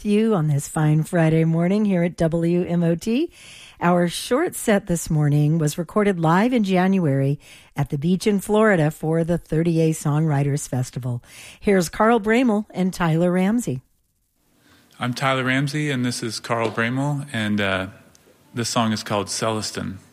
with you on this fine Friday morning here at WMOT. Our short set this morning was recorded live in January at the beach in Florida for the 30A Songwriters Festival. Here's Carl Bramel and Tyler Ramsey. I'm Tyler Ramsey, and this is Carl Bramel, and this song is called Celestin.